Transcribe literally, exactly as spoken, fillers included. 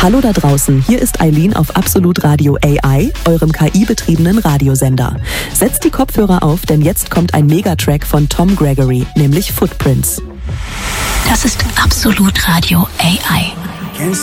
Hallo da draußen, hier ist Eileen auf Absolut Radio A I, eurem K I-betriebenen Radiosender. Setzt die Kopfhörer auf, denn jetzt kommt ein Megatrack von Tom Gregory, nämlich Footprints. Das ist Absolut Radio A I.